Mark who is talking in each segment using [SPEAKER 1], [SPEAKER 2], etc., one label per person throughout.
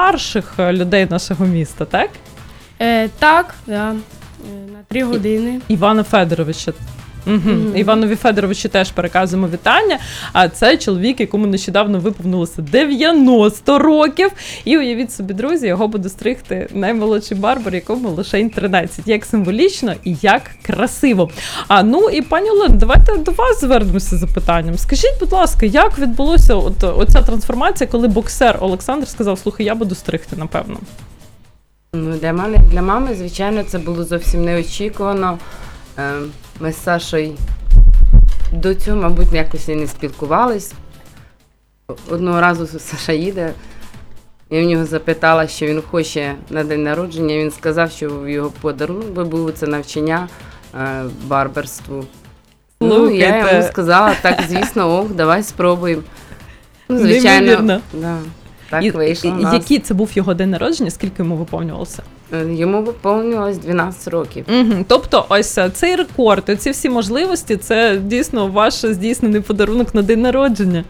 [SPEAKER 1] найстарших людей нашого міста, так?
[SPEAKER 2] Так, да. На 3 години.
[SPEAKER 1] Івана Федоровича. Іванові Федоровичу теж переказуємо вітання. А це чоловік, якому нещодавно виповнилося 90 років. І уявіть собі, друзі, його буде стригти наймолодший барбар, якому лише 13. Як символічно і як красиво. Ну і пані Олено, давайте до вас звернемося з запитанням. Скажіть, будь ласка, як відбулося оця трансформація, коли боксер Олександр сказав: слухай, я буду стригти, напевно?
[SPEAKER 3] Ну, для мами, звичайно, це було зовсім неочікувано. Ми з Сашою до цього, мабуть, якось і не спілкувались. Одного разу Саша їде, я в нього запитала, що він хоче на день народження. Він сказав, що його подарунок був це навчання барберству. Ну, я йому сказала: так, звісно, давай спробуємо. Ну, звичайно, так вийшло.
[SPEAKER 1] Який це був його день народження, скільки йому виповнювалося?
[SPEAKER 3] Йому виповнювалось 12 років.
[SPEAKER 1] Тобто ось цей рекорд, ці всі можливості, це дійсно ваш здійснений подарунок на день народження?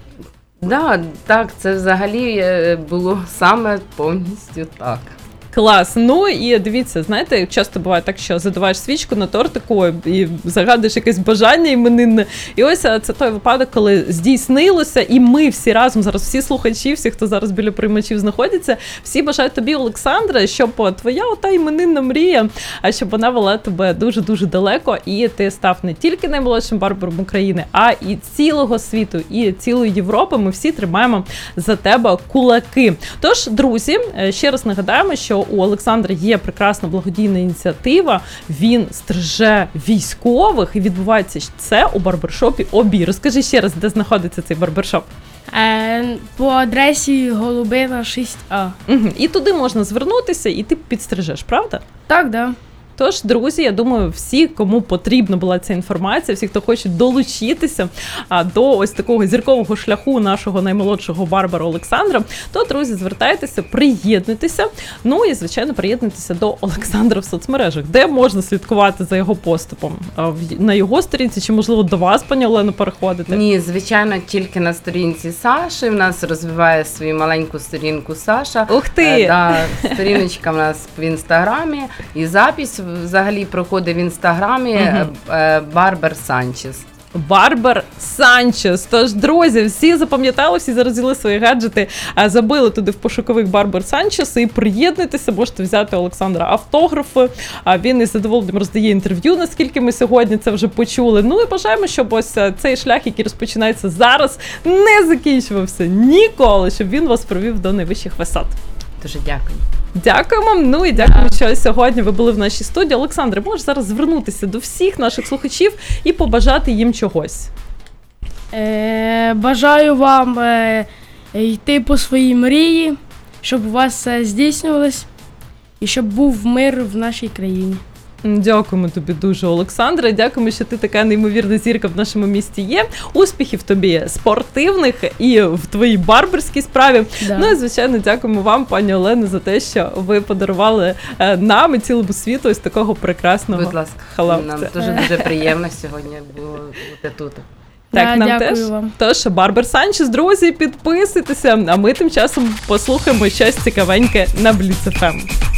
[SPEAKER 3] Так, це взагалі було саме повністю так.
[SPEAKER 1] Клас. Ну і дивіться, знаєте, часто буває так, що задуваєш свічку на тортику і загадуєш якесь бажання іменинне. І ось це той випадок, коли здійснилося, і ми всі разом, зараз всі слухачі, всі, хто зараз біля приймачів знаходяться, всі бажають тобі, Олександре, щоб твоя ота іменинна мрія, а щоб вона вела тебе дуже-дуже далеко, і ти став не тільки наймолодшим барбером України, а і цілого світу, і цілої Європи. Ми всі тримаємо за тебе кулаки. Тож, друзі, ще раз нагадаємо, що у Олександра є прекрасна благодійна ініціатива, він стриже військових, і відбувається це у барбершопі «Обій». Розкажи ще раз, де знаходиться цей барбершоп?
[SPEAKER 2] По адресі Голубина 6А.
[SPEAKER 1] І туди можна звернутися, і ти підстрижеш, правда?
[SPEAKER 2] Так, да.
[SPEAKER 1] Тож, друзі, я думаю, всі, кому потрібна була ця інформація, всі, хто хоче долучитися до ось такого зіркового шляху нашого наймолодшого барбара Олександра, то, друзі, звертайтеся, приєднуйтеся. Ну і, звичайно, приєднуйтеся до Олександра в соцмережах, де можна слідкувати за його поступом. На його сторінці, чи, можливо, до вас, пані Олено, переходити?
[SPEAKER 3] Ні, звичайно, тільки на сторінці Саші. В нас розвиває свою маленьку сторінку Саша.
[SPEAKER 1] Ух ти!
[SPEAKER 3] Сторіночка в нас в Інстаграмі. І запись взагалі проходить в Інстаграмі Барбер Санчес.
[SPEAKER 1] Барбер Санчес. Тож, друзі, всі запам'ятали, всі заразили свої гаджети, забили туди в пошуковик Барбер Санчес і приєднуйтеся, можете взяти у Олександра автографи. Він із задоволенням роздає інтерв'ю, наскільки ми сьогодні це вже почули. Ну і бажаємо, щоб ось цей шлях, який розпочинається зараз, не закінчувався ніколи, щоб він вас провів до найвищих висот.
[SPEAKER 3] Дуже дякую.
[SPEAKER 1] Дякуємо. Ну і дякуємо, що сьогодні ви були в нашій студії. Олександре, можеш зараз звернутися до всіх наших слухачів і побажати їм чогось?
[SPEAKER 2] Бажаю вам йти по своїй мрії, щоб у вас все здійснювалось і щоб був мир в нашій країні.
[SPEAKER 1] Дякуємо тобі дуже, Олександре. Дякуємо, що ти така неймовірна зірка в нашому місті є. Успіхів тобі спортивних і в твоїй барберській справі.
[SPEAKER 2] Да.
[SPEAKER 1] Ну і, звичайно, дякуємо вам, пані Олено, за те, що ви подарували нам і цілому світу ось такого прекрасного хлопця.
[SPEAKER 3] Нам дуже приємно сьогодні було бути тут.
[SPEAKER 1] Так, нам теж.
[SPEAKER 2] Вам.
[SPEAKER 1] Тож, Барбер Санчес, друзі, підписуйтеся, а ми тим часом послухаємо щось цікавеньке на Бліц ФМ.